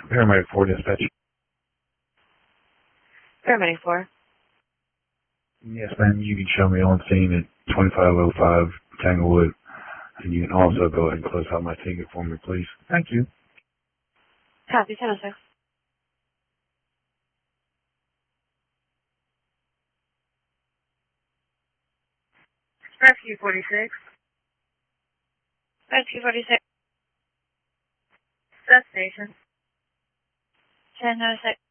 Paramedic 4 dispatch. Paramedic 4. Yes, ma'am. You can show me on scene at 2505 Tanglewood. And you can also go ahead and close out my ticket for me, please. Thank you. Copy, 1006. Rescue 46. Rescue 46. Substation. 1006.